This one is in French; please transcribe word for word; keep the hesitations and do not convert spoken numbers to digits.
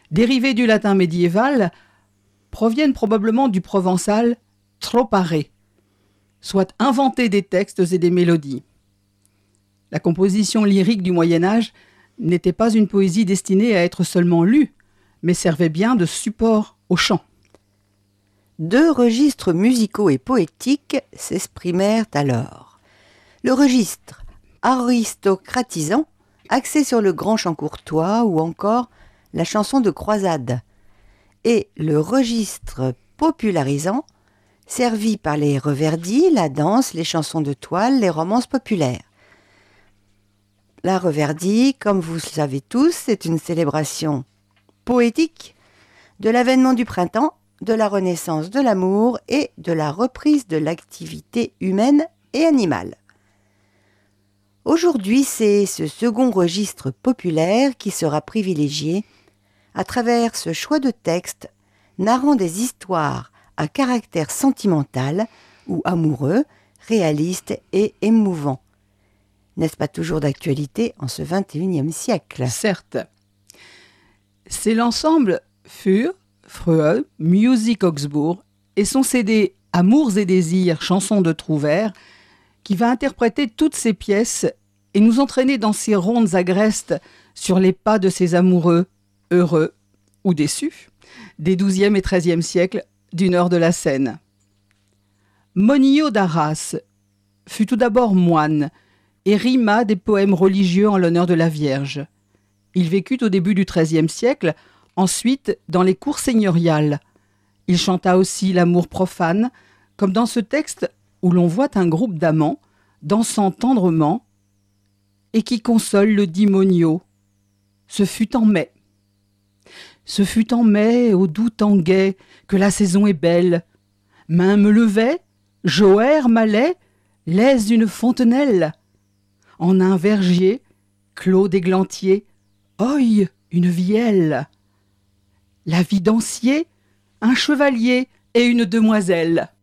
dérivés du latin médiéval, proviennent probablement du provençal « tropare », soit inventer des textes et des mélodies. La composition lyrique du Moyen-Âge n'était pas une poésie destinée à être seulement lue, mais servait bien de support au chant. Deux registres musicaux et poétiques s'exprimèrent alors. Le registre aristocratisant, axé sur le grand chant courtois ou encore la chanson de croisade, et le registre popularisant, servi par les reverdis, la danse, les chansons de toile, les romances populaires. La reverdie, comme vous le savez tous, c'est une célébration poétique de l'avènement du printemps, de la renaissance de l'amour et de la reprise de l'activité humaine et animale. Aujourd'hui, c'est ce second registre populaire qui sera privilégié à travers ce choix de textes narrant des histoires à caractère sentimental ou amoureux, réaliste et émouvant. N'est-ce pas toujours d'actualité en ce vingt et unième siècle ? Certes. C'est l'ensemble Für, Fröhe, Musik Augsbourg et son C D Amours et désirs, chansons de Trouvert, qui va interpréter toutes ces pièces et nous entraîner dans ces rondes agrestes sur les pas de ces amoureux, heureux ou déçus, des douzième et treizième siècles du nord de la Seine. Monillot d'Arras fut tout d'abord moine et rima des poèmes religieux en l'honneur de la Vierge. Il vécut au début du treizième siècle, ensuite dans les cours seigneuriales. Il chanta aussi l'amour profane, comme dans ce texte où l'on voit un groupe d'amants dansant tendrement et qui console le dit Monillot. Ce fut en mai. Ce fut en mai, au doux temps gai, que la saison est belle. Main me levait, joaire m'allait, l'aise d'une fontenelle. En un vergier, clos d'églantier, oeil une vielle. La vie d'ancier, un chevalier et une demoiselle.